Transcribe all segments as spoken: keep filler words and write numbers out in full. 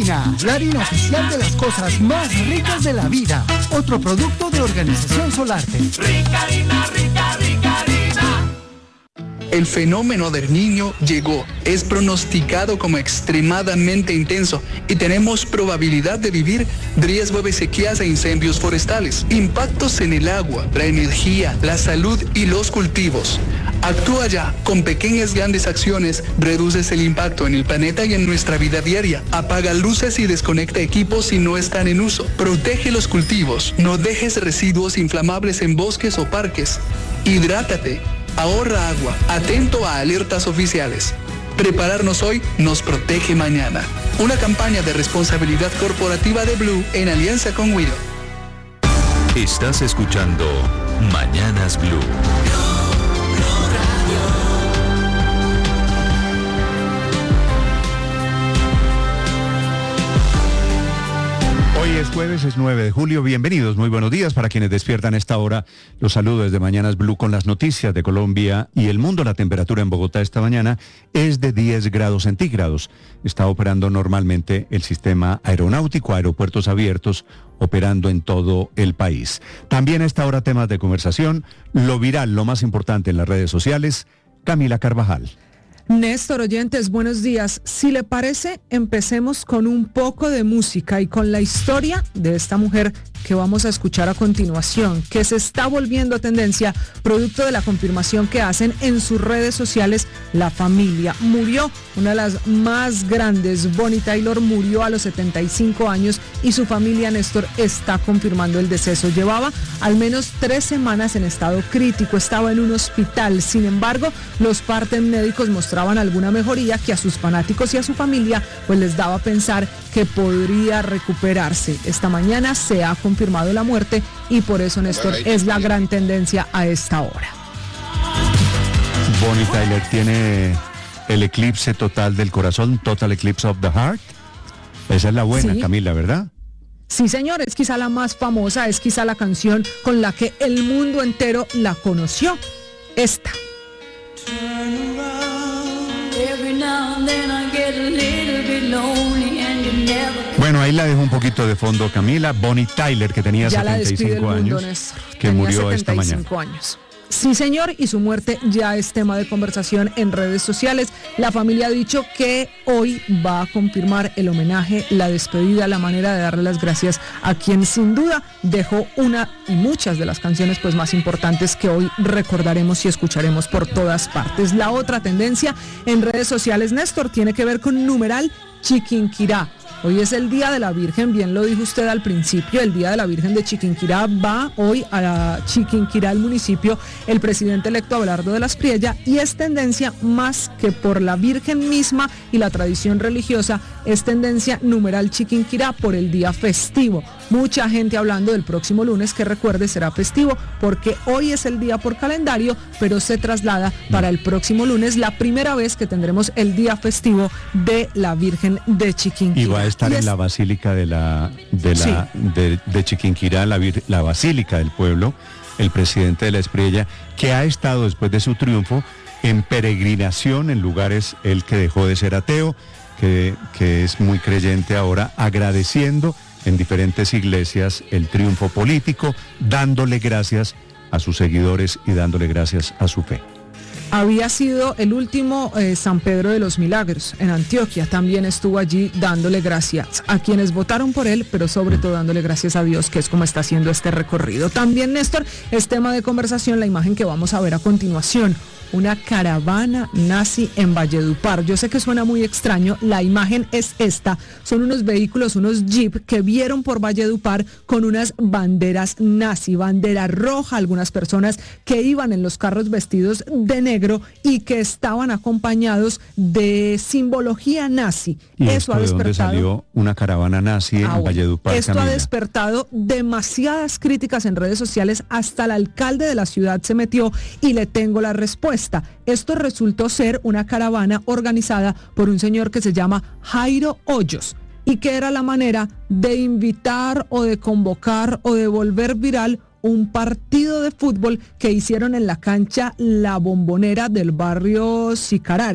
Ricarina, la harina oficial de las cosas más ricas de la vida. Otro producto de Organización Solarte. Ricarina, rica, Ricarina. El fenómeno del Niño llegó, es pronosticado como extremadamente intenso y tenemos probabilidad de vivir riesgo de sequías e incendios forestales, impactos en el agua, la energía, la salud y los cultivos. Actúa ya, con pequeñas grandes acciones, reduces el impacto en el planeta y en nuestra vida diaria. Apaga luces y desconecta equipos si no están en uso. Protege los cultivos, no dejes residuos inflamables en bosques o parques. Hidrátate. Ahorra agua, atento a alertas oficiales. Prepararnos hoy nos protege mañana. Una campaña de responsabilidad corporativa de Blue en alianza con Willow. Estás escuchando Mañanas Blue. Hoy es jueves, es nueve de julio. Bienvenidos, muy buenos días para quienes despiertan a esta hora. Los saludo desde Mañanas Blue con las noticias de Colombia y el mundo. La temperatura en Bogotá esta mañana es de diez grados centígrados. Está operando normalmente el sistema aeronáutico, aeropuertos abiertos, operando en todo el país. También a esta hora temas de conversación, lo viral, lo más importante en las redes sociales. Camila Carvajal. Néstor, oyentes, buenos días. Si le parece, empecemos con un poco de música y con la historia de esta mujer que vamos a escuchar a continuación, que se está volviendo tendencia producto de la confirmación que hacen en sus redes sociales la familia. Murió una de las más grandes, Bonnie Tyler, murió a los setenta y cinco años y su familia, Néstor, está confirmando el deceso. Llevaba al menos tres semanas en estado crítico, estaba en un hospital. Sin embargo, los partes médicos mostraban alguna mejoría que a sus fanáticos y a su familia pues les daba a pensar que podría recuperarse. Esta mañana se ha confirmado la muerte y por eso, Néstor, es la gran tendencia a esta hora. Bonnie Tyler tiene el eclipse total del corazón, Total Eclipse of the Heart. Esa es la buena, sí. Camila, ¿verdad? Sí, señor, es quizá la más famosa, es quizá la canción con la que el mundo entero la conoció. Esta. Bueno, ahí la dejo un poquito de fondo, Camila. Bonnie Tyler, que tenía ya setenta y cinco años, que tenía murió esta mañana. Años. Sí, señor, y su muerte ya es tema de conversación en redes sociales. La familia ha dicho que hoy va a confirmar el homenaje, la despedida, la manera de darle las gracias a quien sin duda dejó una y muchas de las canciones pues más importantes que hoy recordaremos y escucharemos por todas partes. La otra tendencia en redes sociales, Néstor, tiene que ver con numeral Chiquinquirá. Hoy es el Día de la Virgen, bien lo dijo usted al principio, el Día de la Virgen de Chiquinquirá. Va hoy a la Chiquinquirá, el municipio, el presidente electo Abelardo de la Espriella, y es tendencia más que por la Virgen misma y la tradición religiosa, es tendencia numeral Chiquinquirá por el día festivo. Mucha gente hablando del próximo lunes, que recuerde será festivo, porque hoy es el día por calendario, pero se traslada para el próximo lunes, la primera vez que tendremos el día festivo de la Virgen de Chiquinquirá. Y va a estar y en es... la Basílica de la de la sí. de, de Chiquinquirá, la, la Basílica del Pueblo, el presidente de la Espriella, que ha estado después de su triunfo en peregrinación en lugares, él que dejó de ser ateo, que, que es muy creyente ahora, agradeciendo en diferentes iglesias el triunfo político, dándole gracias a sus seguidores y dándole gracias a su fe. Había sido el último eh, San Pedro de los Milagros en Antioquia, también estuvo allí dándole gracias a quienes votaron por él, pero sobre todo dándole gracias a Dios, que es como está haciendo este recorrido. También, Néstor, es tema de conversación la imagen que vamos a ver a continuación. Una caravana nazi en Valledupar. Yo sé que suena muy extraño, la imagen es esta, son unos vehículos, unos jeep que vieron por Valledupar con unas banderas nazi, bandera roja, algunas personas que iban en los carros vestidos de negro y que estaban acompañados de simbología nazi. ¿Y eso ha despertado? ¿De dónde salió una caravana nazi ah, en Valledupar? Esto Camila. ha despertado demasiadas críticas en redes sociales, hasta el alcalde de la ciudad se metió y le tengo la respuesta. Esto resultó ser una caravana organizada por un señor que se llama Jairo Hoyos y que era la manera de invitar o de convocar o de volver viral un partido de fútbol que hicieron en la cancha La Bombonera del barrio Sicarare.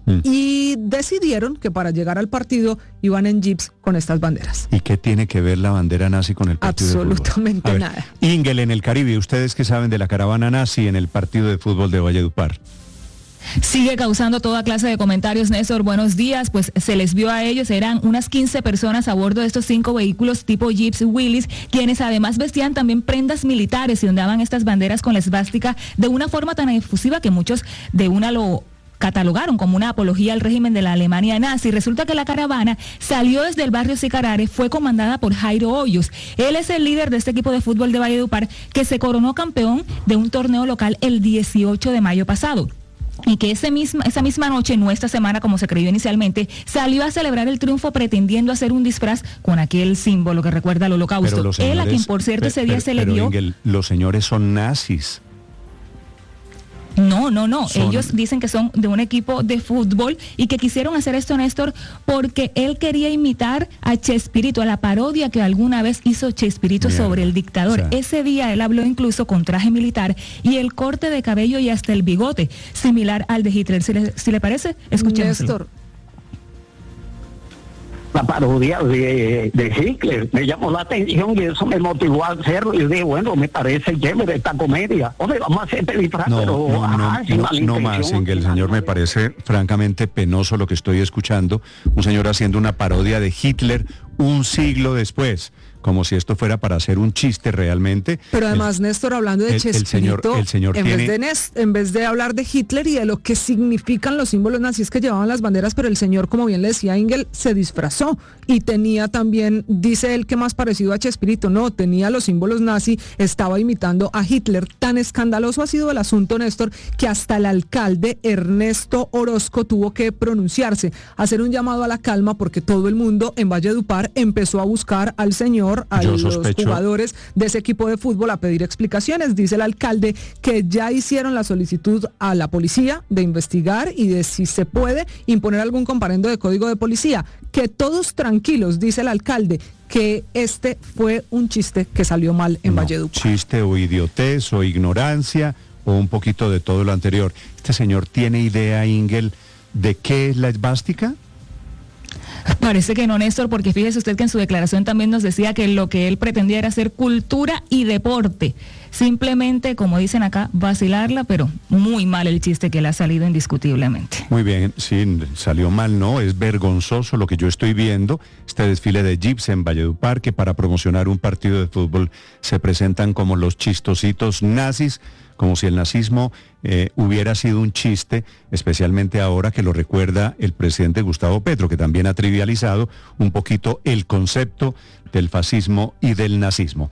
Mm. Y decidieron que para llegar al partido iban en jeeps con estas banderas. ¿Y qué tiene que ver la bandera nazi con el partido de fútbol? Absolutamente ver, nada. Ingel, en el Caribe, ¿ustedes qué saben de la caravana nazi en el partido de fútbol de Valledupar? Sigue causando toda clase de comentarios, Néstor. Buenos días. Pues se les vio a ellos, eran unas quince personas a bordo de estos cinco vehículos tipo Jeeps Willys, quienes además vestían también prendas militares y ondeaban estas banderas con la esvástica de una forma tan efusiva que muchos de una lo catalogaron como una apología al régimen de la Alemania nazi. Resulta que la caravana salió desde el barrio Sicarare, fue comandada por Jairo Hoyos. Él es el líder de este equipo de fútbol de Valledupar que se coronó campeón de un torneo local el dieciocho de mayo pasado. Y que ese misma, esa misma noche, no esta semana como se creyó inicialmente, salió a celebrar el triunfo pretendiendo hacer un disfraz con aquel símbolo que recuerda al holocausto. Señores, Él, a quien por cierto ese día pero, se le pero, vio... Ingel, los señores son nazis. No, no, no. Son... Ellos dicen que son de un equipo de fútbol y que quisieron hacer esto, Néstor, porque él quería imitar a Chespirito, a la parodia que alguna vez hizo Chespirito Mierda. sobre el dictador. O sea... Ese día él habló incluso con traje militar y el corte de cabello y hasta el bigote, similar al de Hitler. Si le, si le parece, escuchemos. Néstor. La parodia de, de Hitler me llamó la atención y eso me motivó a hacerlo. Y dije, bueno, me parece chévere esta comedia. Hombre, vamos a hacer este disfraz, no, pero no, ajá, no, sin no, no más, Ingel, señor, me parece francamente penoso lo que estoy escuchando. Un señor haciendo una parodia de Hitler un siglo después, como si esto fuera para hacer un chiste realmente. Pero además, el, Néstor, hablando de el, Chespirito, el señor, el señor en, tiene... vez de Nest, en vez de hablar de Hitler y de lo que significan los símbolos nazis que llevaban las banderas, pero el señor, como bien le decía Ingel, se disfrazó y tenía también, dice él, que más parecido a Chespirito, no, tenía los símbolos nazi, estaba imitando a Hitler. Tan escandaloso ha sido el asunto, Néstor, que hasta el alcalde Ernesto Orozco tuvo que pronunciarse, hacer un llamado a la calma, porque todo el mundo en Valledupar empezó a buscar al señor, a Yo los sospecho. jugadores de ese equipo de fútbol a pedir explicaciones. Dice el alcalde que ya hicieron la solicitud a la policía de investigar y de si se puede imponer algún comparendo de código de policía. Que todos tranquilos, dice el alcalde, que este fue un chiste que salió mal en no, Valledupar. Chiste o idiotez o ignorancia o un poquito de todo lo anterior. ¿Este señor tiene idea, Ingel, de qué es la esvástica? Parece que no, Néstor, porque fíjese usted que en su declaración también nos decía que lo que él pretendía era hacer cultura y deporte. Simplemente, como dicen acá, vacilarla, pero muy mal el chiste que le ha salido indiscutiblemente. Muy bien, sí, salió mal, ¿no? Es vergonzoso lo que yo estoy viendo, este desfile de jeeps en Valledupar, que para promocionar un partido de fútbol se presentan como los chistositos nazis, como si el nazismo eh, hubiera sido un chiste, especialmente ahora que lo recuerda el presidente Gustavo Petro, que también ha trivializado un poquito el concepto del fascismo y del nazismo.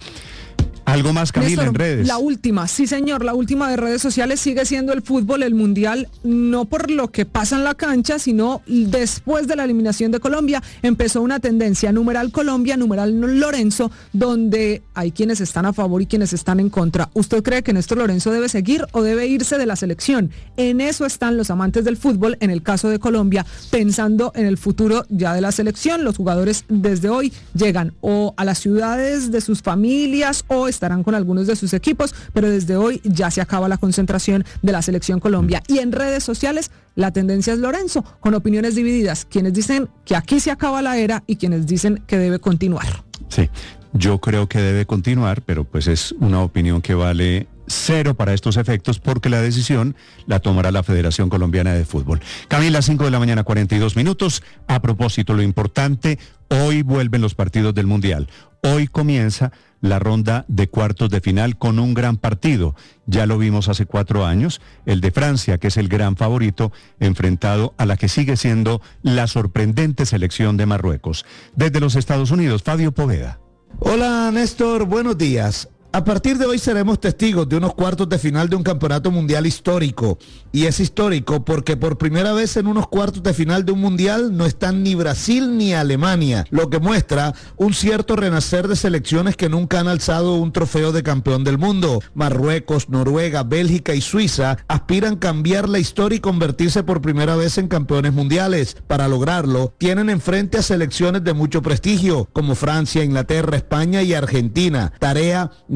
Algo más, Camila, Néstor, en redes. La última, sí señor, la última de redes sociales sigue siendo el fútbol, el mundial, no por lo que pasa en la cancha, sino después de la eliminación de Colombia, empezó una tendencia, numeral Colombia, numeral Lorenzo, donde hay quienes están a favor y quienes están en contra. ¿Usted cree que Néstor Lorenzo debe seguir o debe irse de la selección? En eso están los amantes del fútbol, en el caso de Colombia, pensando en el futuro ya de la selección. Los jugadores desde hoy llegan o a las ciudades de sus familias o estarán con algunos de sus equipos, pero desde hoy ya se acaba la concentración de la selección Colombia. Y en redes sociales la tendencia es Lorenzo, con opiniones divididas, quienes dicen que aquí se acaba la era y quienes dicen que debe continuar. Sí, yo creo que debe continuar, pero pues es una opinión que vale cero para estos efectos, porque la decisión la tomará la Federación Colombiana de Fútbol. Camila, cinco de la mañana, cuarenta y dos minutos. A propósito, lo importante, hoy vuelven los partidos del Mundial. Hoy comienza la ronda de cuartos de final con un gran partido. Ya lo vimos hace cuatro años, el de Francia, que es el gran favorito, enfrentado a la que sigue siendo la sorprendente selección de Marruecos. Desde los Estados Unidos, Fabio Poveda. Hola, Néstor, buenos días. A partir de hoy seremos testigos de unos cuartos de final de un campeonato mundial histórico. Y es histórico porque por primera vez en unos cuartos de final de un mundial no están ni Brasil ni Alemania, lo que muestra un cierto renacer de selecciones que nunca han alzado un trofeo de campeón del mundo. Marruecos, Noruega, Bélgica y Suiza aspiran a cambiar la historia y convertirse por primera vez en campeones mundiales. Para lograrlo, tienen enfrente a selecciones de mucho prestigio, como Francia, Inglaterra, España y Argentina. Tarea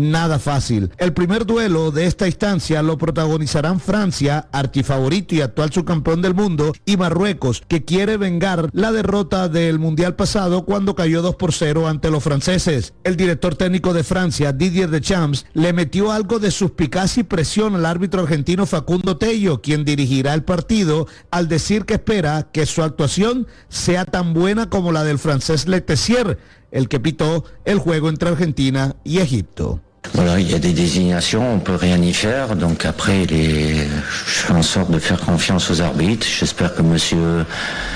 nada fácil. El primer duelo de esta instancia lo protagonizarán Francia, archifavorito y actual subcampeón del mundo, y Marruecos, que quiere vengar la derrota del Mundial pasado cuando cayó dos por cero ante los franceses. El director técnico de Francia, Didier Deschamps, le metió algo de suspicacia y presión al árbitro argentino Facundo Tello, quien dirigirá el partido, al decir que espera que su actuación sea tan buena como la del francés Letessier, el que pitó el juego entre Argentina y Egipto. Voilà, il y a des désignations, on peut rien y faire, donc après les... je fais en sorte de faire confiance aux arbitres, j'espère que monsieur...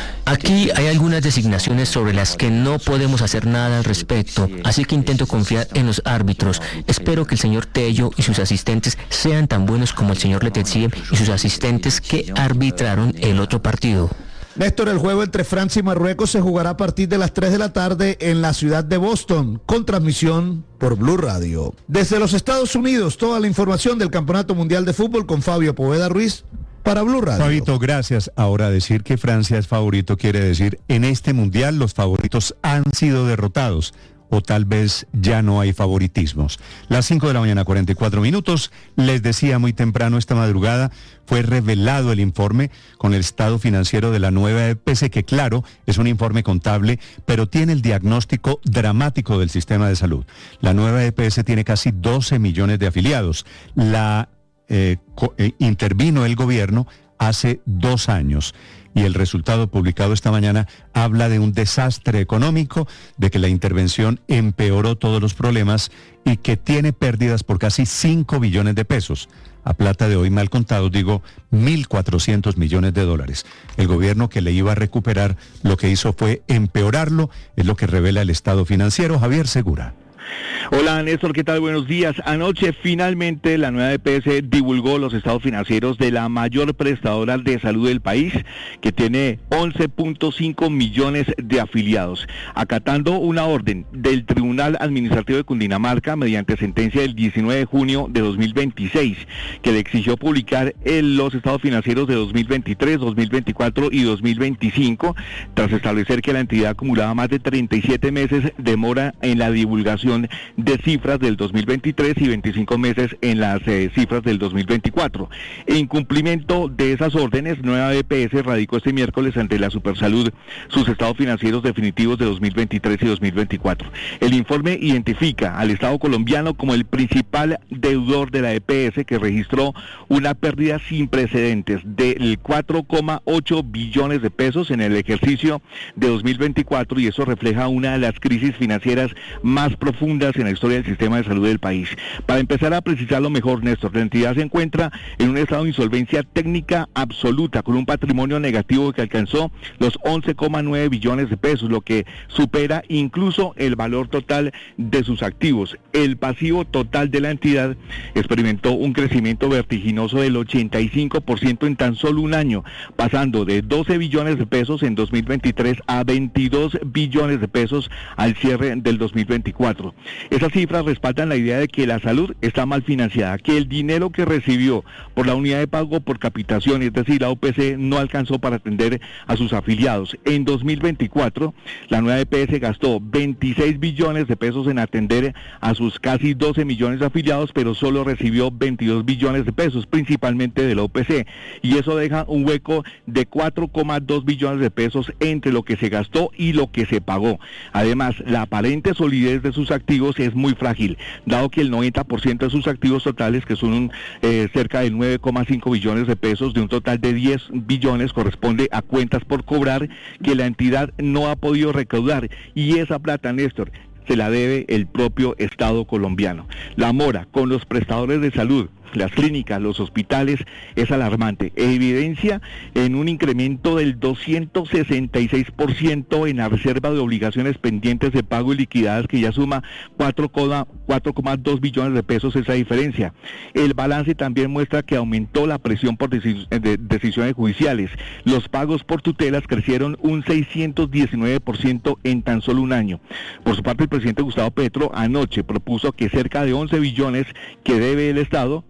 Aquí hay algunas designaciones sobre las que no podemos hacer nada al respecto, así que intento confiar en los árbitros. Espero que el señor Tello y sus asistentes sean tan buenos como el señor Letessier y sus asistentes que arbitraron el otro partido. Néstor, el juego entre Francia y Marruecos se jugará a partir de las tres de la tarde en la ciudad de Boston, con transmisión por Blue Radio. Desde los Estados Unidos, toda la información del Campeonato Mundial de Fútbol con Fabio Poveda Ruiz para Blue Radio. Fabito, gracias. Ahora, decir que Francia es favorito quiere decir en este Mundial los favoritos han sido derrotados. O tal vez ya no hay favoritismos. Las cinco de la mañana, cuarenta y cuatro minutos. Les decía muy temprano esta madrugada, fue revelado el informe con el estado financiero de la nueva E P S, que claro, es un informe contable, pero tiene el diagnóstico dramático del sistema de salud. La nueva E P S tiene casi doce millones de afiliados. La eh, co- eh, intervino el gobierno hace dos años. Y el resultado publicado esta mañana habla de un desastre económico, de que la intervención empeoró todos los problemas y que tiene pérdidas por casi cinco billones de pesos. A plata de hoy mal contados, digo, mil cuatrocientos millones de dólares. El gobierno que le iba a recuperar lo que hizo fue empeorarlo, es lo que revela el estado financiero. Javier Segura. Hola Néstor, ¿qué tal? Buenos días. Anoche finalmente la nueva E P S divulgó los estados financieros de la mayor prestadora de salud del país, que tiene once punto cinco millones de afiliados. Acatando una orden del Tribunal Administrativo de Cundinamarca mediante sentencia del diecinueve de junio de dos mil veintiséis, que le exigió publicar el, los estados financieros de dos mil veintitrés, dos mil veinticuatro y dos mil veinticinco, tras establecer que la entidad acumulaba más de treinta y siete meses de mora en la divulgación de cifras del dos mil veintitrés y veinticinco meses en las eh, cifras del dos mil veinticuatro. En cumplimiento de esas órdenes, Nueva E P S radicó este miércoles ante la Supersalud sus estados financieros definitivos de dos mil veintitrés y dos mil veinticuatro. El informe identifica al Estado colombiano como el principal deudor de la E P S, que registró una pérdida sin precedentes de cuatro coma ocho billones de pesos en el ejercicio de dos mil veinticuatro, y eso refleja una de las crisis financieras más profundas en la historia del sistema de salud del país. Para empezar a precisarlo mejor, Néstor, la entidad se encuentra en un estado de insolvencia técnica absoluta, con un patrimonio negativo que alcanzó los once coma nueve billones de pesos, lo que supera incluso el valor total de sus activos. El pasivo total de la entidad experimentó un crecimiento vertiginoso del ochenta y cinco por ciento en tan solo un año, pasando de doce billones de pesos en dos mil veintitrés a veintidós billones de pesos al cierre del dos mil veinticuatro. Esas cifras respaldan la idea de que la salud está mal financiada, que el dinero que recibió por la unidad de pago por capitación, es decir, la O P C, no alcanzó para atender a sus afiliados. En dos mil veinticuatro, la nueva E P S gastó veintiséis billones de pesos en atender a sus casi doce millones de afiliados, pero solo recibió veintidós billones de pesos, principalmente de la O P C, y eso deja un hueco de cuatro coma dos billones de pesos entre lo que se gastó y lo que se pagó. Además, la aparente solidez de sus activos es muy frágil, dado que el noventa por ciento de sus activos totales, que son un, eh, cerca de nueve coma cinco billones de pesos, de un total de diez billones, corresponde a cuentas por cobrar que la entidad no ha podido recaudar, y esa plata, Néstor, se la debe el propio Estado colombiano. La mora con los prestadores de salud, las clínicas, los hospitales, es alarmante. Evidencia en un incremento del doscientos sesenta y seis por ciento en la reserva de obligaciones pendientes de pago y liquidadas, que ya suma cuatro coma dos billones de pesos esa diferencia. El balance también muestra que aumentó la presión por decis- de decisiones judiciales. Los pagos por tutelas crecieron un seiscientos diecinueve por ciento en tan solo un año. Por su parte, el presidente Gustavo Petro anoche propuso que cerca de once billones que debe el Estado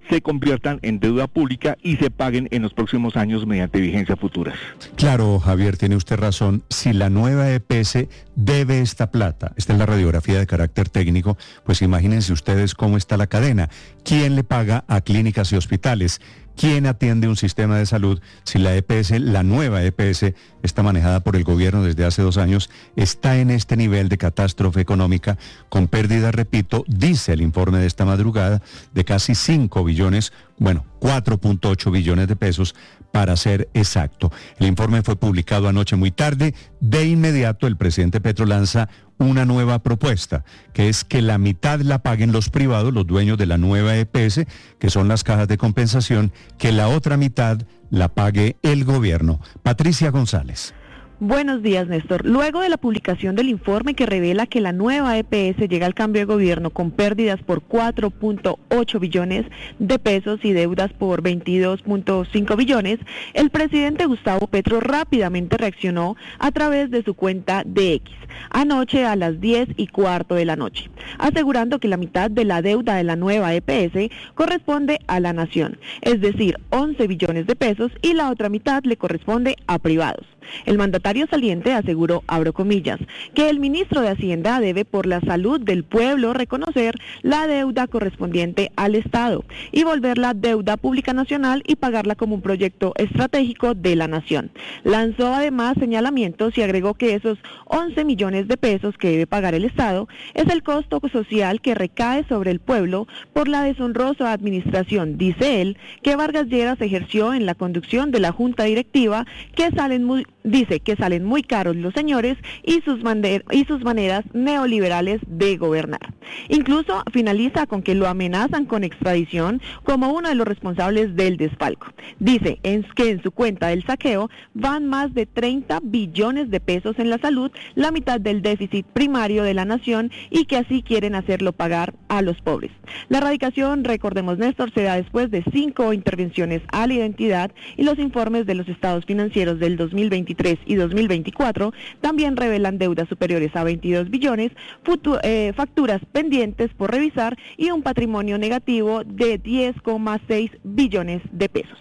se conviertan en deuda pública y se paguen en los próximos años mediante vigencias futuras. Claro, Javier, tiene usted razón. Si la nueva E P S debe esta plata, esta es la radiografía de carácter técnico, pues imagínense ustedes cómo está la cadena. ¿Quién le paga a clínicas y hospitales? ¿Quién atiende un sistema de salud si la E P S, la nueva E P S, está manejada por el gobierno desde hace dos años, está en este nivel de catástrofe económica, con pérdidas, repito, dice el informe de esta madrugada, de casi cinco billones, bueno, cuatro punto ocho billones de pesos, para ser exacto. El informe fue publicado anoche muy tarde. De inmediato el presidente Petro lanza una nueva propuesta, que es que la mitad la paguen los privados, los dueños de la nueva E P S, que son las cajas de compensación, que la otra mitad la pague el gobierno. Patricia González. Buenos días, Néstor. Luego de la publicación del informe que revela que la nueva E P S llega al cambio de gobierno con pérdidas por cuatro punto ocho billones de pesos y deudas por veintidós punto cinco billones, el presidente Gustavo Petro rápidamente reaccionó a través de su cuenta de X, anoche a las diez y cuarto de la noche, asegurando que la mitad de la deuda de la nueva E P S corresponde a la nación, es decir, once billones de pesos, y la otra mitad le corresponde a privados. El mandatario saliente aseguró, abro comillas, que el ministro de Hacienda debe por la salud del pueblo reconocer la deuda correspondiente al Estado y volverla deuda pública nacional y pagarla como un proyecto estratégico de la nación. Lanzó además señalamientos y agregó que esos once millones de pesos que debe pagar el Estado es el costo social que recae sobre el pueblo por la deshonrosa administración, dice él, que Vargas Lleras ejerció en la conducción de la junta directiva, que salen muy Dice que salen muy caros los señores y sus, maner- y sus maneras neoliberales de gobernar. Incluso finaliza con que lo amenazan con extradición como uno de los responsables del desfalco. Dice en que en su cuenta del saqueo van más de treinta billones de pesos en la salud, la mitad del déficit primario de la nación, y que así quieren hacerlo pagar a los pobres. La erradicación, recordemos, Néstor, se da después de cinco intervenciones a la identidad, y los informes de los estados financieros del dos mil veintitrés y dos mil veinticuatro también revelan deudas superiores a veintidós billones, futu- eh, facturas pendientes por revisar y un patrimonio negativo de diez coma seis billones de pesos.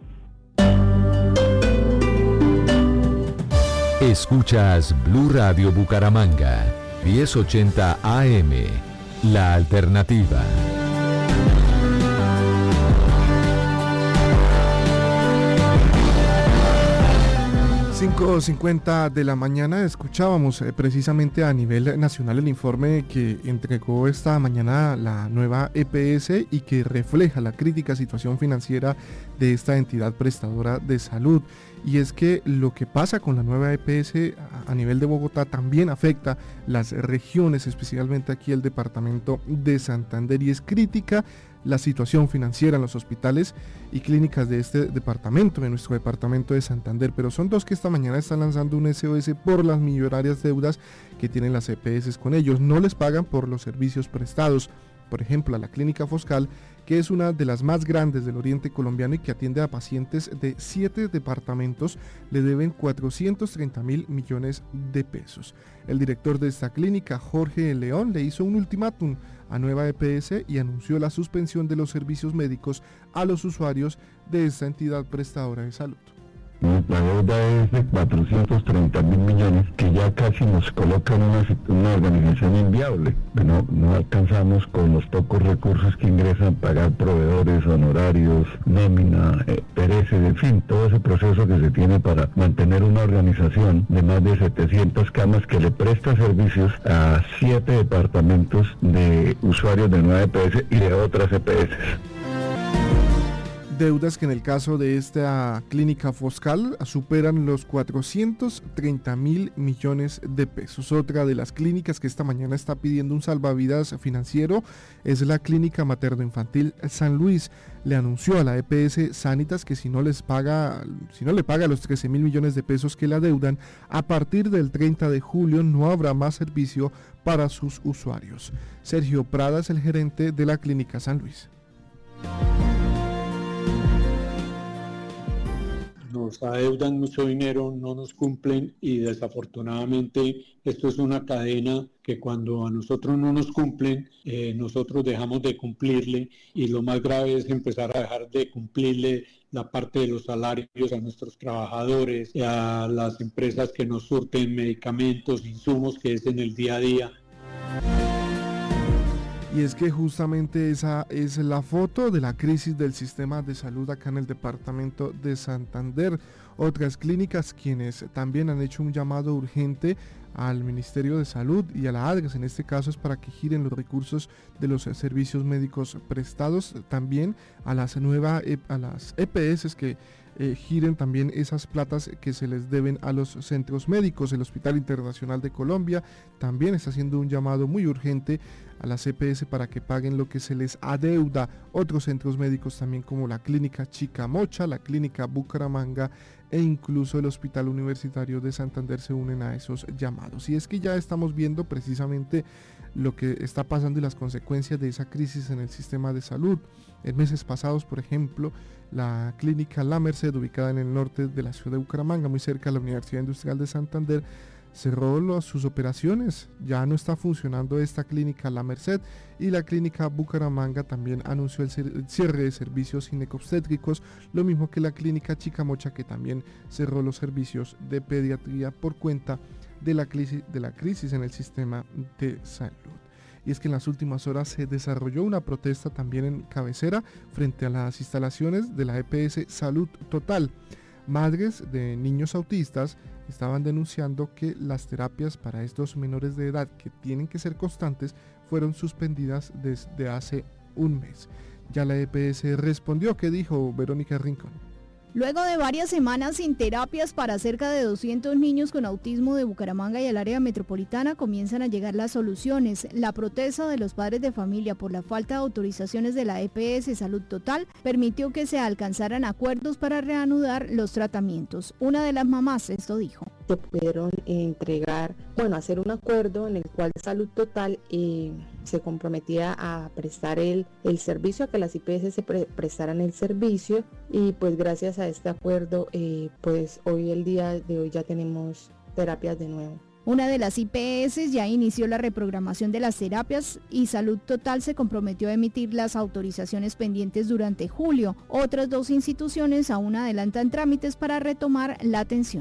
Escuchas Blue Radio Bucaramanga, diez ochenta A M, La Alternativa. cinco cincuenta de la mañana escuchábamos eh, precisamente a nivel nacional el informe que entregó esta mañana la nueva E P S y que refleja la crítica situación financiera de esta entidad prestadora de salud. Y es que lo que pasa con la nueva E P S a, a nivel de Bogotá también afecta las regiones, especialmente aquí el departamento de Santander, y es crítica la situación financiera en los hospitales y clínicas de este departamento, de nuestro departamento de Santander, pero son dos que esta mañana están lanzando un S O S por las millonarias deudas que tienen las E P S con ellos. No les pagan por los servicios prestados. Por ejemplo, a la Clínica Foscal, que es una de las más grandes del oriente colombiano y que atiende a pacientes de siete departamentos, le deben cuatrocientos treinta mil millones de pesos. El director de esta clínica, Jorge León, le hizo un ultimátum a nueva E P S y anunció la suspensión de los servicios médicos a los usuarios de esta entidad prestadora de salud. La deuda es de cuatrocientos treinta mil millones, que ya casi nos coloca en una, una organización inviable. No, no alcanzamos con los pocos recursos que ingresan pagar proveedores, honorarios, nómina, eh, pereces, en fin, todo ese proceso que se tiene para mantener una organización de más de setecientas camas que le presta servicios a siete departamentos de usuarios de nueva E P S y de otras E P S. Deudas que en el caso de esta clínica Foscal superan los cuatrocientos treinta mil millones de pesos. Otra de las clínicas que esta mañana está pidiendo un salvavidas financiero es la Clínica Materno-Infantil San Luis. Le anunció a la E P S Sanitas que si no les paga, si no le paga los trece mil millones de pesos que le adeudan, a partir del treinta de julio no habrá más servicio para sus usuarios. Sergio Prada es el gerente de la Clínica San Luis. nos adeudan mucho dinero, no nos cumplen y desafortunadamente esto es una cadena que cuando a nosotros no nos cumplen, eh, nosotros dejamos de cumplirle y lo más grave es empezar a dejar de cumplirle la parte de los salarios a nuestros trabajadores, a las empresas que nos surten medicamentos, insumos, que es en el día a día. Y es que justamente esa es la foto de la crisis del sistema de salud acá en el departamento de Santander. Otras clínicas quienes también han hecho un llamado urgente al Ministerio de Salud y a la ADRES, en este caso es para que giren los recursos de los servicios médicos prestados, también a las nuevas a las E P S que eh, giren también esas platas que se les deben a los centros médicos. El Hospital Internacional de Colombia también está haciendo un llamado muy urgente a las E P S para que paguen lo que se les adeuda. Otros centros médicos también como la Clínica Chicamocha, la Clínica Bucaramanga e incluso el Hospital Universitario de Santander se unen a esos llamados. Y es que ya estamos viendo precisamente lo que está pasando y las consecuencias de esa crisis en el sistema de salud. En meses pasados, por ejemplo, la Clínica La Merced, ubicada en el norte de la ciudad de Bucaramanga, muy cerca de la Universidad Industrial de Santander, cerró los, sus operaciones. Ya no está funcionando esta clínica La Merced, y la clínica Bucaramanga también anunció el, el cierre de servicios ginecobstétricos, lo mismo que la clínica Chicamocha, que también cerró los servicios de pediatría por cuenta de la crisis, de la crisis en el sistema de salud. Y es que en las últimas horas se desarrolló una protesta también en Cabecera frente a las instalaciones de la E P S Salud Total. Madres de niños autistas estaban denunciando que las terapias para estos menores de edad, que tienen que ser constantes, fueron suspendidas desde hace un mes. Ya la E P S respondió. ¿Qué dijo Verónica Rincón? Luego de varias semanas sin terapias para cerca de doscientos niños con autismo de Bucaramanga y el área metropolitana, comienzan a llegar las soluciones. La protesta de los padres de familia por la falta de autorizaciones de la E P S Salud Total permitió que se alcanzaran acuerdos para reanudar los tratamientos. Una de las mamás esto dijo. Se pudieron entregar, bueno, hacer un acuerdo en el cual Salud Total eh, se comprometía a prestar el, el servicio, a que las I P S se pre prestaran el servicio, y pues gracias a este acuerdo, eh, pues hoy el día de hoy ya tenemos terapias de nuevo. Una de las I P S ya inició la reprogramación de las terapias y Salud Total se comprometió a emitir las autorizaciones pendientes durante julio. Otras dos instituciones aún adelantan trámites para retomar la atención.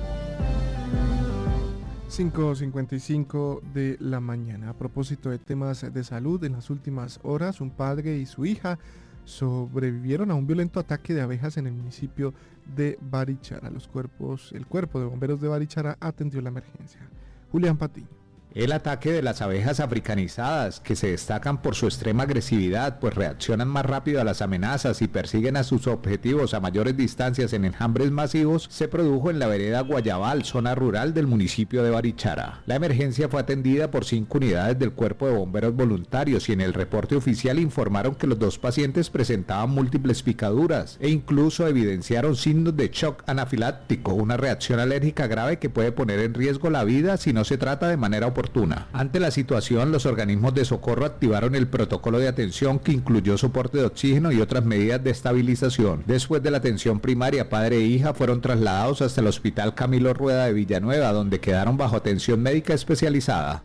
cinco cincuenta y cinco de la mañana. A propósito de temas de salud, en las últimas horas un padre y su hija sobrevivieron a un violento ataque de abejas en el municipio de Barichara. Los cuerpos, el cuerpo de bomberos de Barichara atendió la emergencia. Julián Patiño. El ataque de las abejas africanizadas, que se destacan por su extrema agresividad, pues reaccionan más rápido a las amenazas y persiguen a sus objetivos a mayores distancias en enjambres masivos, se produjo en la vereda Guayabal, zona rural del municipio de Barichara. La emergencia fue atendida por cinco unidades del Cuerpo de Bomberos Voluntarios y en el reporte oficial informaron que los dos pacientes presentaban múltiples picaduras e incluso evidenciaron signos de shock anafiláctico, una reacción alérgica grave que puede poner en riesgo la vida si no se trata de manera oportuna. Ante la situación, los organismos de socorro activaron el protocolo de atención, que incluyó soporte de oxígeno y otras medidas de estabilización. Después de la atención primaria, padre e hija fueron trasladados hasta el Hospital Camilo Rueda de Villanueva, donde quedaron bajo atención médica especializada.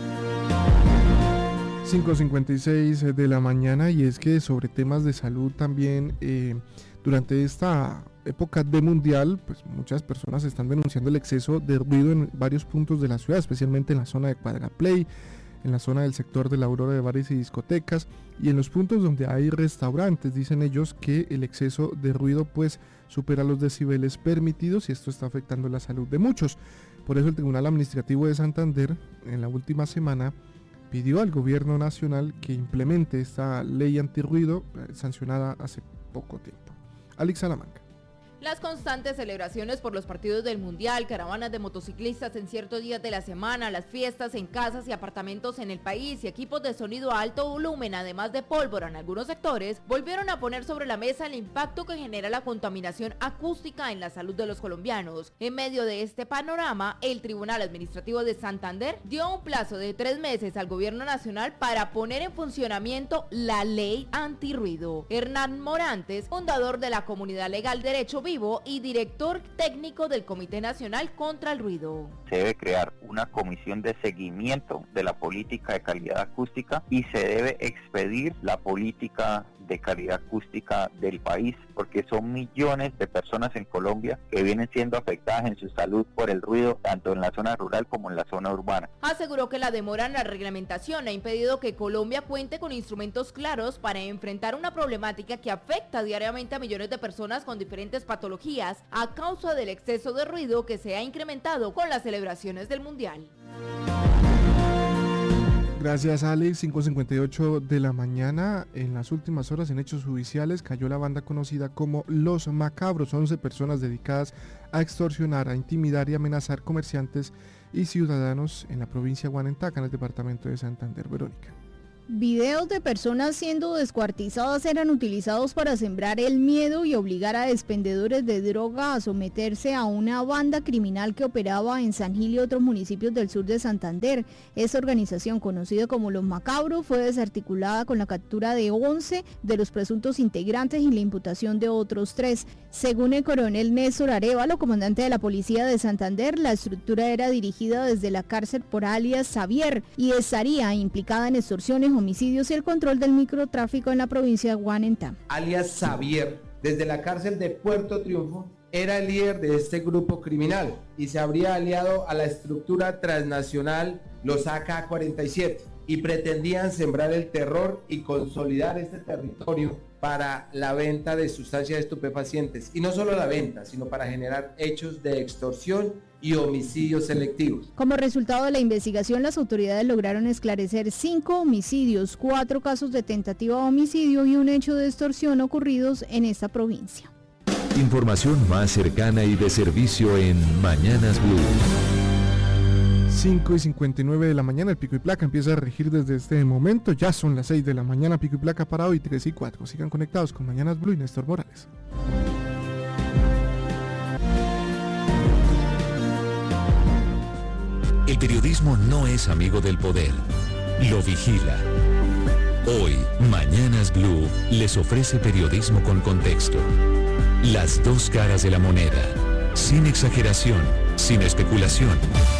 cinco cincuenta y seis de la mañana, y es que sobre temas de salud también, eh, durante esta época de mundial, pues muchas personas están denunciando el exceso de ruido en varios puntos de la ciudad, especialmente en la zona de Cuadraplay, en la zona del sector de la Aurora de bares y discotecas, y en los puntos donde hay restaurantes. Dicen ellos que el exceso de ruido pues supera los decibeles permitidos y esto está afectando la salud de muchos. Por eso el Tribunal Administrativo de Santander en la última semana pidió al gobierno nacional que implemente esta ley antirruido eh, sancionada hace poco tiempo. Alex Salamanca. Las constantes celebraciones por los partidos del Mundial, caravanas de motociclistas en ciertos días de la semana, las fiestas en casas y apartamentos en el país y equipos de sonido a alto volumen, además de pólvora en algunos sectores, volvieron a poner sobre la mesa el impacto que genera la contaminación acústica en la salud de los colombianos. En medio de este panorama, el Tribunal Administrativo de Santander dio un plazo de tres meses al gobierno nacional para poner en funcionamiento la ley antirruido. Hernán Morantes, fundador de la comunidad legal Derecho Vivo, Vivo y director técnico del Comité Nacional contra el Ruido. Se debe crear una comisión de seguimiento de la política de calidad acústica y se debe expedir la política de calidad acústica del país, porque son millones de personas en Colombia que vienen siendo afectadas en su salud por el ruido, tanto en la zona rural como en la zona urbana. Aseguró que la demora en la reglamentación ha impedido que Colombia cuente con instrumentos claros para enfrentar una problemática que afecta diariamente a millones de personas con diferentes patologías a causa del exceso de ruido que se ha incrementado con las celebraciones del Mundial. Gracias, Alex. cinco cincuenta y ocho de la mañana. En las últimas horas, en hechos judiciales, cayó la banda conocida como Los Macabros, once personas dedicadas a extorsionar, a intimidar y amenazar comerciantes y ciudadanos en la provincia de Guanentá, en el departamento de Santander. Verónica. Videos de personas siendo descuartizadas eran utilizados para sembrar el miedo y obligar a expendedores de droga a someterse a una banda criminal que operaba en San Gil y otros municipios del sur de Santander. Esta organización, conocida como Los Macabros, fue desarticulada con la captura de once de los presuntos integrantes y la imputación de otros tres. Según el coronel Néstor Arevalo, comandante de la policía de Santander, la estructura era dirigida desde la cárcel por alias Xavier y estaría implicada en extorsiones, homicidios y el control del microtráfico en la provincia de Guanentá. Alias Xavier, desde la cárcel de Puerto Triunfo, era el líder de este grupo criminal y se habría aliado a la estructura transnacional los A K cuarenta y siete y pretendían sembrar el terror y consolidar este territorio para la venta de sustancias estupefacientes, y no solo la venta, sino para generar hechos de extorsión y homicidios selectivos. Como resultado de la investigación, las autoridades lograron esclarecer cinco homicidios, cuatro casos de tentativa de homicidio y un hecho de extorsión ocurridos en esta provincia. Información más cercana y de servicio en Mañanas Blue. cinco y cincuenta y nueve de la mañana, el pico y placa empieza a regir desde este momento. Ya son las seis de la mañana, pico y placa para hoy, tres y cuatro. Sigan conectados con Mañanas Blue y Néstor Morales. El periodismo no es amigo del poder, lo vigila. Hoy, Mañanas Blue les ofrece periodismo con contexto. Las dos caras de la moneda, sin exageración, sin especulación.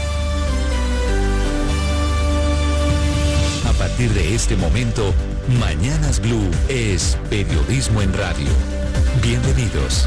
A partir de este momento, Mañanas Blue es periodismo en radio. Bienvenidos.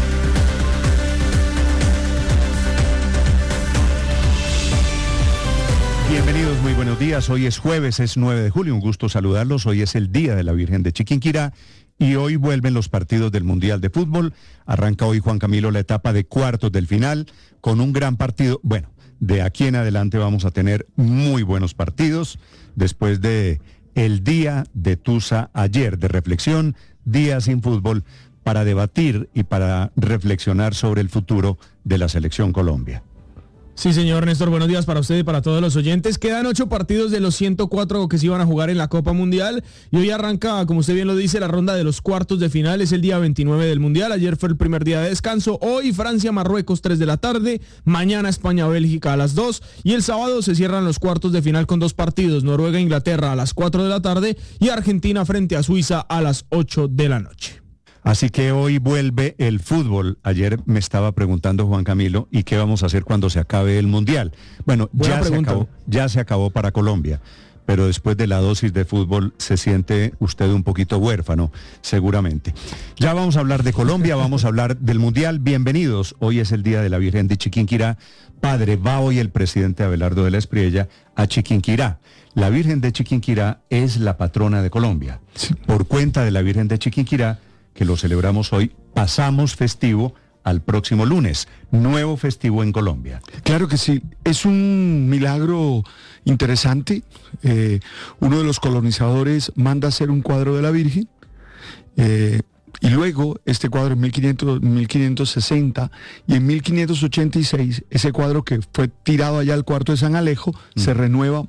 Bienvenidos, muy buenos días. Hoy es jueves, es nueve de julio. Un gusto saludarlos. Hoy es el Día de la Virgen de Chiquinquirá y hoy vuelven los partidos del Mundial de Fútbol. Arranca hoy, Juan Camilo, la etapa de cuartos del final con un gran partido. Bueno, de aquí en adelante vamos a tener muy buenos partidos después de el día de Tusa ayer, de reflexión, día sin fútbol, para debatir y para reflexionar sobre el futuro de la Selección Colombia. Sí, señor Néstor, buenos días para usted y para todos los oyentes. Quedan ocho partidos de los ciento cuatro que se iban a jugar en la Copa Mundial y hoy arranca, como usted bien lo dice, la ronda de los cuartos de final. Es el día veintinueve del Mundial. Ayer fue el primer día de descanso. Hoy Francia-Marruecos, tres de la tarde. Mañana España-Bélgica a las dos. Y el sábado se cierran los cuartos de final con dos partidos. Noruega-Inglaterra a las cuatro de la tarde y Argentina frente a Suiza a las ocho de la noche. Así que hoy vuelve el fútbol. Ayer me estaba preguntando Juan Camilo, ¿y qué vamos a hacer cuando se acabe el Mundial? Bueno, ya se acabó, ya se acabó para Colombia, pero después de la dosis de fútbol se siente usted un poquito huérfano, seguramente. Ya vamos a hablar de Colombia, vamos a hablar del Mundial. Bienvenidos. Hoy es el Día de la Virgen de Chiquinquirá. Padre, va hoy el presidente Abelardo de la Espriella a Chiquinquirá. La Virgen de Chiquinquirá es la patrona de Colombia. Por cuenta de la Virgen de Chiquinquirá, que lo celebramos hoy, pasamos festivo al próximo lunes, nuevo festivo en Colombia. Claro que sí, es un milagro interesante. Eh, uno de los colonizadores manda hacer un cuadro de la Virgen, eh, y luego este cuadro en mil quinientos sesenta y en mil quinientos ochenta y seis, ese cuadro que fue tirado allá al cuarto de San Alejo, mm. se renueva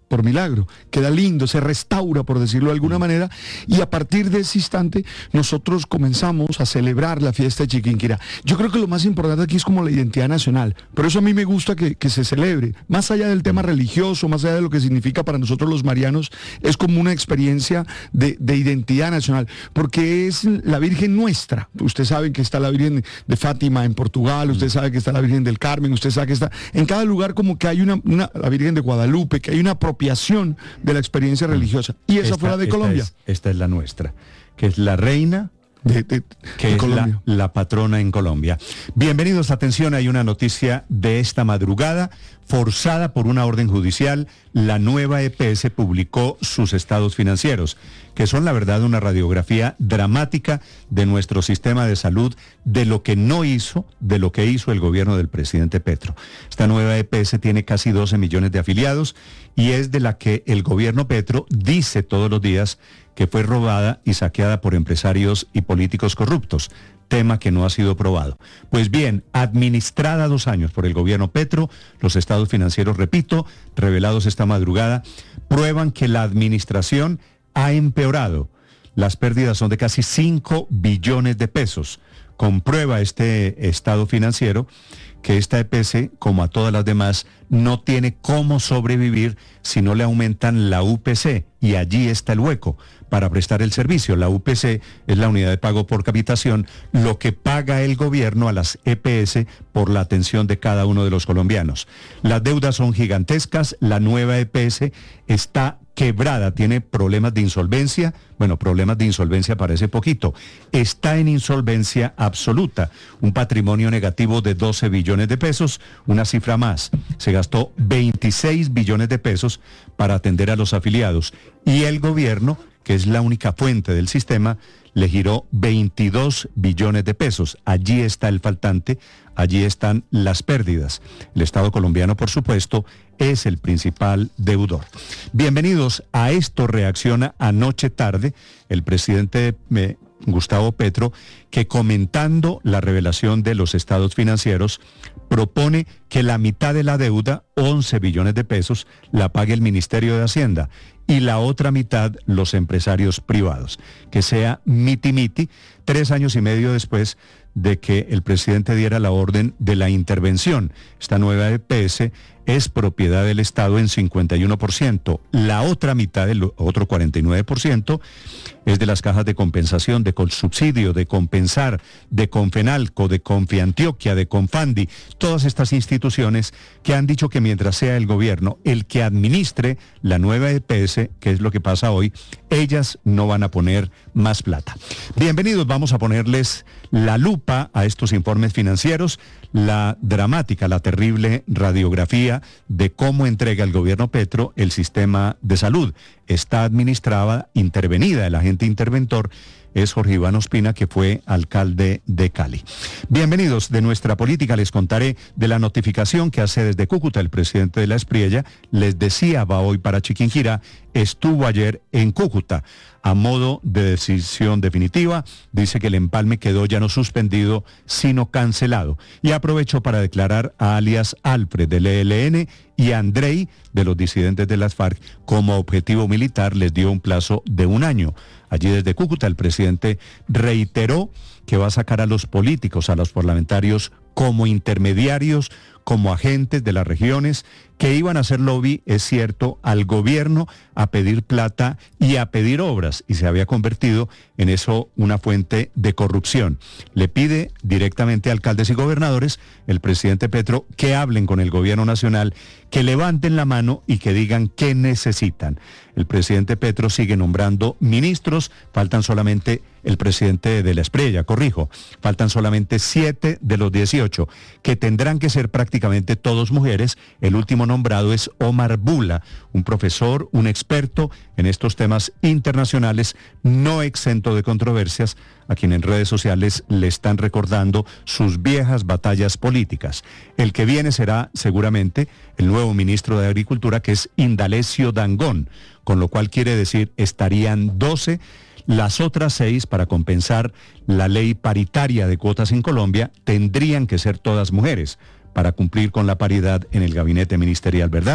por milagro, queda lindo, se restaura, por decirlo de alguna manera, y a partir de ese instante nosotros comenzamos a celebrar la fiesta de Chiquinquirá. Yo creo que lo más importante aquí es como la identidad nacional, por eso a mí me gusta que, que se celebre, más allá del tema religioso, más allá de lo que significa para nosotros los marianos, es como una experiencia de, de identidad nacional, porque es la Virgen nuestra. Ustedes saben que está la Virgen de Fátima en Portugal, ustedes saben que está la Virgen del Carmen, ustedes saben que está en cada lugar, como que hay una, una la Virgen de Guadalupe, que hay una apropiación de la experiencia religiosa, y esa esta, fue la de esta Colombia. Es, esta es la nuestra, que es la reina de, de, que de es la, la patrona en Colombia. Bienvenidos, atención, hay una noticia de esta madrugada, forzada por una orden judicial. La nueva E P S publicó sus estados financieros, que son la verdad una radiografía dramática de nuestro sistema de salud, de lo que no hizo, de lo que hizo el gobierno del presidente Petro. Esta nueva E P S tiene casi doce millones de afiliados y es de la que el gobierno Petro dice todos los días que fue robada y saqueada por empresarios y políticos corruptos, tema que no ha sido probado. Pues bien, administrada dos años por el gobierno Petro, los estados financieros, repito, revelados esta madrugada, prueban que la administración ha empeorado. Las pérdidas son de casi cinco billones de pesos. Comprueba este estado financiero que esta E P S, como a todas las demás, no tiene cómo sobrevivir si no le aumentan la U P C, y allí está el hueco para prestar el servicio. La U P C es la unidad de pago por capitación, lo que paga el gobierno a las E P S por la atención de cada uno de los colombianos. Las deudas son gigantescas, la nueva E P S está quebrada, tiene problemas de insolvencia, bueno, problemas de insolvencia parece poquito, está en insolvencia absoluta, un patrimonio negativo de doce billones de pesos, una cifra más, se gastó veintiséis billones de pesos para atender a los afiliados, y el gobierno, que es la única fuente del sistema, le giró veintidós billones de pesos. Allí está el faltante, allí están las pérdidas. El Estado colombiano, por supuesto, es el principal deudor. Bienvenidos a Esto Reacciona. Anoche tarde, el presidente eh, Gustavo Petro, que comentando la revelación de los estados financieros, propone que la mitad de la deuda, once billones de pesos, la pague el Ministerio de Hacienda y la otra mitad los empresarios privados. Que sea miti-miti, tres años y medio después de que el presidente diera la orden de la intervención. Esta nueva E P S es propiedad del Estado en cincuenta y uno por ciento. La otra mitad, el otro cuarenta y nueve por ciento, es de las cajas de compensación, de Colsubsidio, de Compensar, de Confenalco, de Confiantioquia, de Confandi, todas estas instituciones que han dicho que mientras sea el gobierno el que administre la nueva E P S, que es lo que pasa hoy, ellas no van a poner más plata. Bienvenidos, vamos a ponerles la lupa a estos informes financieros, la dramática, la terrible radiografía de cómo entrega el gobierno Petro el sistema de salud. Está administrada, intervenida, el agente interventor es Jorge Iván Ospina, que fue alcalde de Cali. Bienvenidos. De nuestra política les contaré de la notificación que hace desde Cúcuta el presidente de la Espriella. Les decía, va hoy para Chiquinquirá, estuvo ayer en Cúcuta. A modo de decisión definitiva, dice que el empalme quedó ya no suspendido, sino cancelado. Y aprovechó para declarar a alias Alfred del E L N y a Andrei de los disidentes de las FARC como objetivo militar. Les dio un plazo de un año. Allí desde Cúcuta el presidente reiteró que va a sacar a los políticos, a los parlamentarios como intermediarios, como agentes de las regiones, que iban a hacer lobby, es cierto, al gobierno a pedir plata y a pedir obras, y se había convertido en eso una fuente de corrupción. Le pide directamente a alcaldes y gobernadores, el presidente Petro, que hablen con el gobierno nacional, que levanten la mano y que digan qué necesitan. El presidente Petro sigue nombrando ministros, faltan solamente el presidente de la Espriella, corrijo, faltan solamente siete de los dieciocho, que tendrán que ser prácticamente todos mujeres. El último nombrado es Omar Bula, un profesor, un experto en estos temas internacionales, no exento de controversias, a quien en redes sociales le están recordando sus viejas batallas políticas. El que viene será seguramente el nuevo ministro de Agricultura, que es Indalecio Dangond, con lo cual quiere decir estarían doce. Las otras seis, para compensar la ley paritaria de cuotas en Colombia, tendrían que ser todas mujeres para cumplir con la paridad en el gabinete ministerial, ¿verdad?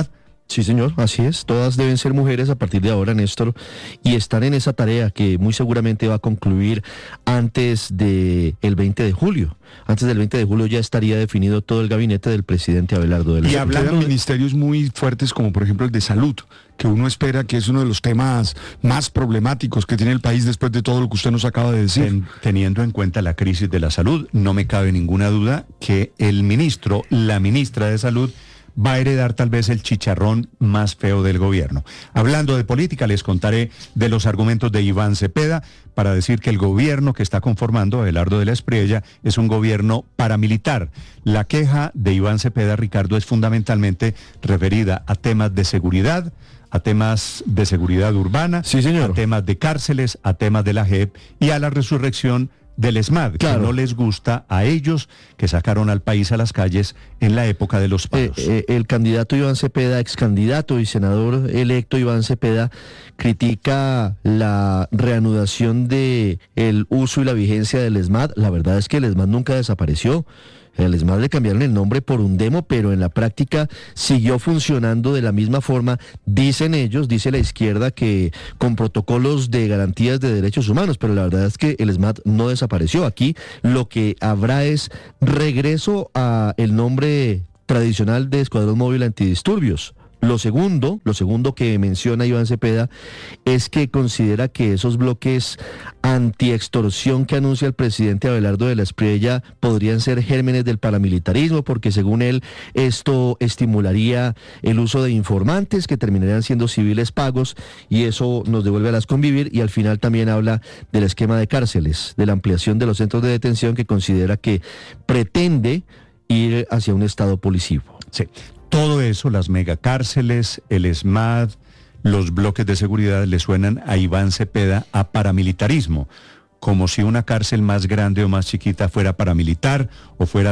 Sí, señor, así es. Todas deben ser mujeres a partir de ahora, Néstor, y están en esa tarea que muy seguramente va a concluir antes del veinte de julio. Antes del veinte de julio ya estaría definido todo el gabinete del presidente Abelardo de la Y Espriella. hablando de ministerios muy fuertes como por ejemplo el de salud, que uno espera que es uno de los temas más problemáticos que tiene el país después de todo lo que usted nos acaba de decir. Ten, teniendo en cuenta la crisis de la salud, no me cabe ninguna duda que el ministro, la ministra de Salud, va a heredar tal vez el chicharrón más feo del gobierno. Hablando de política, les contaré de los argumentos de Iván Cepeda para decir que el gobierno que está conformando Abelardo de la Espriella es un gobierno paramilitar. La queja de Iván Cepeda, Ricardo, es fundamentalmente referida a temas de seguridad, a temas de seguridad urbana, sí, señor, a temas de cárceles, a temas de la J E P y a la resurrección del ESMAD, claro, que no les gusta a ellos, que sacaron al país a las calles en la época de los paros. Eh, eh, el candidato Iván Cepeda, ex candidato y senador electo Iván Cepeda, critica la reanudación de el uso y la vigencia del ESMAD. La verdad es que el ESMAD nunca desapareció. El ESMAD le cambiaron el nombre por un demo, pero en la práctica siguió funcionando de la misma forma, dicen ellos, dice la izquierda, que con protocolos de garantías de derechos humanos, pero la verdad es que el ESMAD no desapareció. Aquí lo que habrá es regreso a el nombre tradicional de Escuadrón Móvil Antidisturbios. Lo segundo, lo segundo que menciona Iván Cepeda es que considera que esos bloques antiextorsión que anuncia el presidente Abelardo de la Espriella podrían ser gérmenes del paramilitarismo, porque según él esto estimularía el uso de informantes que terminarían siendo civiles pagos y eso nos devuelve a las convivir, y al final también habla del esquema de cárceles, de la ampliación de los centros de detención que considera que pretende ir hacia un estado policivo. Sí. Todo eso, las megacárceles, el ESMAD, los bloques de seguridad, le suenan a Iván Cepeda a paramilitarismo, como si una cárcel más grande o más chiquita fuera paramilitar o fuera